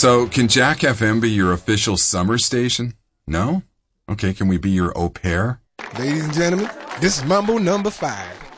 So, can Jack FM be your official summer station? No? Okay, can we be your au pair? Ladies and gentlemen, this is Mambo number 5.